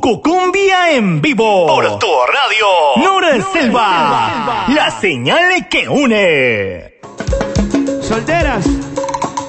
Cucumbia en vivo. Por tu radio. Nora Selva. La señal que une. Solteras.